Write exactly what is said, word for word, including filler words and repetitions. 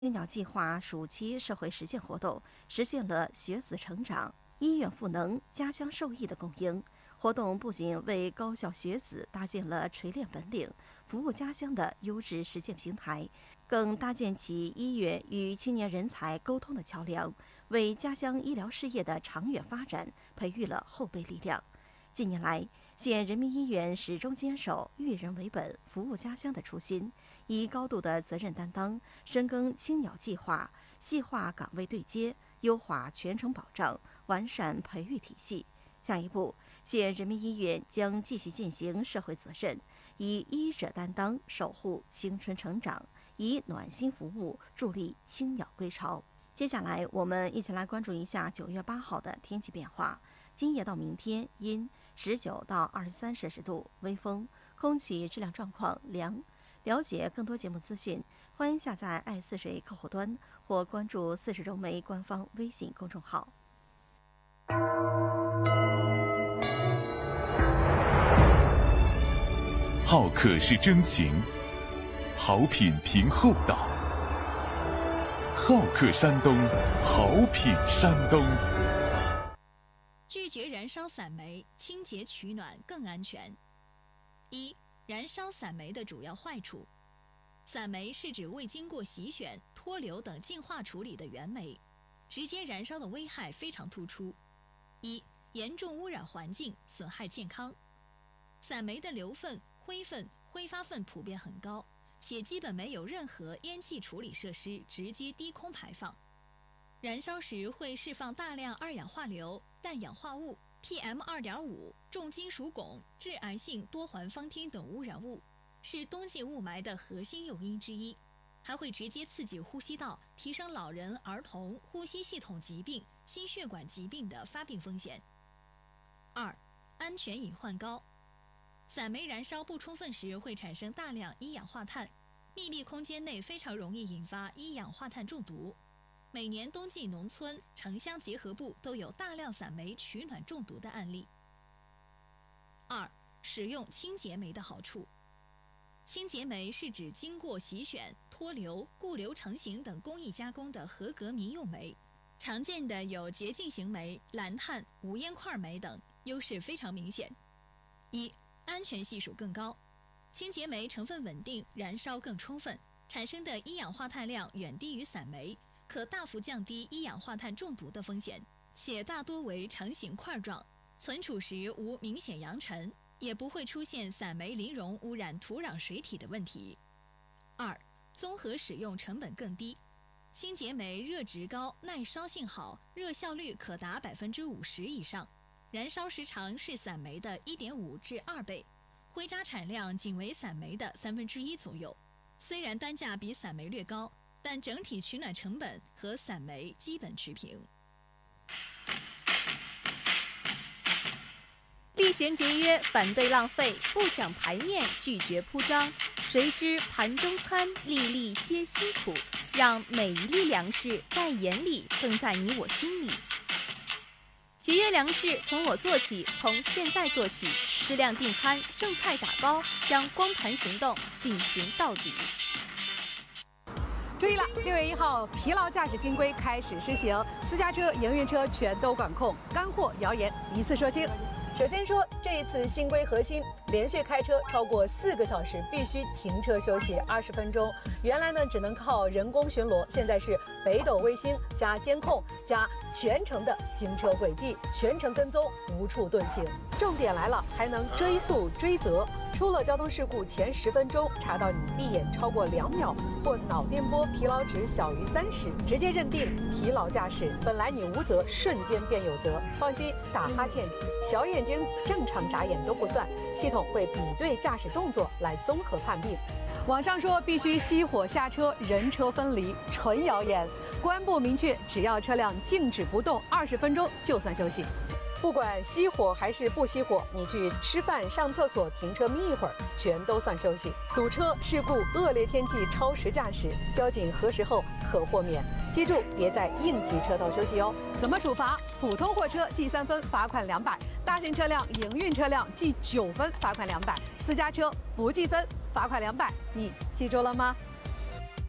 青鸟计划暑期社会实践活动实现了学子成长、医院赋能、家乡受益的共赢。活动不仅为高校学子搭建了锤炼本领、服务家乡的优质实践平台，更搭建起医院与青年人才沟通的桥梁，为家乡医疗事业的长远发展培育了后备力量。近年来，县人民医院始终坚守育人为本、服务家乡的初心，以高度的责任担当，深耕青鸟计划，细化岗位对接，优化全程保障，完善培育体系。下一步，县人民医院将继续践行社会责任，以医者担当守护青春成长，以暖心服务助力青鸟归巢。接下来，我们一起来关注一下九月八号的天气变化。今夜到明天阴，十九到二十三摄氏度，微风，空气质量状况良。了解更多节目资讯，欢迎下载爱似水客户端或关注似水融媒官方微信公众号。 好客是真情，好品凭厚道。好客山东，好品山东。 拒绝燃烧散煤，清洁取暖更安全。一、燃烧散煤的主要坏处。散煤是指未经过洗选、脱硫等净化处理的原煤，直接燃烧的危害非常突出。一、严重污染环境，损害健康。散煤的硫分、灰分、挥发分普遍很高，且基本没有任何烟气处理设施直接低空排放。燃烧时会释放大量二氧化硫、氮氧化物、P M 二点五、重金属汞、致癌性多环芳烃等污染物，是冬季雾霾的核心诱因之一，还会直接刺激呼吸道，提升老人、儿童呼吸系统疾病、心血管疾病的发病风险。二、安全隐患高。散煤燃烧不充分时会产生大量一氧化碳，密闭空间内非常容易引发一氧化碳中毒。每年冬季农村、城乡结合部都有大量散煤取暖中毒的案例。二、使用清洁煤的好处。清洁煤是指经过洗选、脱硫、固硫成型等工艺加工的合格民用煤，常见的有洁净型煤、蓝碳、无烟块煤等，优势非常明显。一、安全系数更高。清洁煤成分稳定，燃烧更充分，产生的一氧化碳量远低于散煤，可大幅降低一氧化碳中毒的风险，且大多为成型块状，存储时无明显扬尘，也不会出现散煤磷溶污染土壤水体的问题。二、综合使用成本更低。清洁煤热值高，耐烧性好，热效率可达百分之五十以上，燃烧时长是散煤的一点五至二倍，灰渣产量仅为散煤的三分之一左右。虽然单价比散煤略高，但整体取暖成本和散煤基本持平。 厉行节约，反对浪费，不讲排面，拒绝铺张。谁知盘中餐，粒粒皆辛苦，让每一粒粮食在眼里，更在你我心里。节约粮食从我做起，从现在做起，适量订餐，剩菜打包，将光盘行动进行到底。 注意了，六月一号，疲劳驾驶新规开始施行，私家车、营运车全都管控，干货谣言一次说清。首先说，这一次新规核心，连续开车超过四个小时必须停车休息二十分钟。原来呢只能靠人工巡逻，现在是北斗卫星加监控加全程的行车轨迹，全程跟踪，无处遁形。重点来了，还能追溯追责。出了交通事故前十分钟查到你闭眼超过两秒或脑电波疲劳值小于三十，直接认定疲劳驾驶。本来你无责，瞬间变有责。放心，打哈欠、小眼睛正常眨眼都不算，系统会比对驾驶动作来综合判定。网上说必须熄火下车，人车分离，纯谣言。公安部明确，只要车辆静止不动二十分钟就算休息。不管熄火还是不熄火，你去吃饭、上厕所、停车眯一会儿，全都算休息。堵车、事故、恶劣天气、超时驾驶，交警核实后可豁免。记住，别在应急车道休息哦。怎么处罚？普通货车记三分，罚款两百；大型车辆、营运车辆记九分，罚款两百；私家车不记分，罚款两百。你记住了吗？